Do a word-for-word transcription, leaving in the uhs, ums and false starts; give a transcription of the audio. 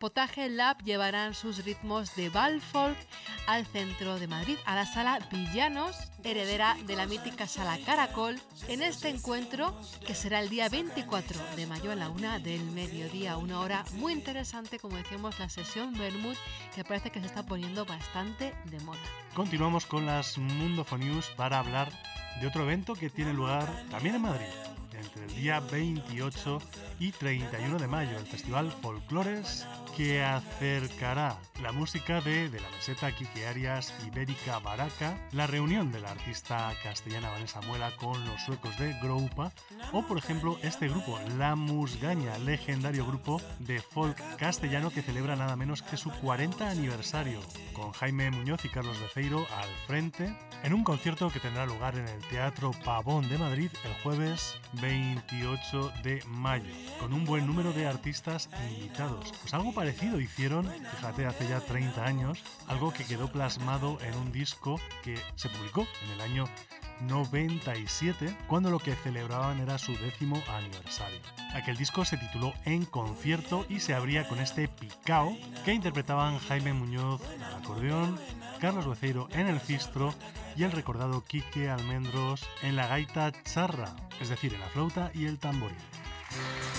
Potaje Lab llevarán sus ritmos de bal folk al centro de Madrid, a la Sala Villanos, heredera de la mítica Sala Caracol, en este encuentro que será el día veinticuatro de mayo a la una del mediodía, una hora muy interesante, como decíamos, la sesión Vermut, que parece que se está poniendo bastante de moda. Continuamos con las Mundofo News para hablar de otro evento que tiene lugar también en Madrid, entre el día veintiocho y treinta y uno de mayo, el Festival Folclores, que acercará la música de De la Meseta, Quique Arias, Ibérica Baraca, la reunión de la artista castellana Vanessa Muela con los suecos de Groupa, o por ejemplo este grupo, La Musgaña, legendario grupo de folk castellano que celebra nada menos que su cuarenta aniversario, con Jaime Muñoz y Carlos Beceiro al frente, en un concierto que tendrá lugar en el Teatro Pavón de Madrid el jueves veintiocho de mayo, con un buen número de artistas invitados. Pues algo parecido hicieron, fíjate, hace ya treinta años, algo que quedó plasmado en un disco que se publicó en el año noventa y siete, cuando lo que celebraban era su décimo aniversario. Aquel disco se tituló En Concierto y se abría con este Picao que interpretaban Jaime Muñoz al acordeón, Carlos Beceiro en el fistro y el recordado Quique Almendros en la gaita charra, es decir, en la flauta y el tamboril.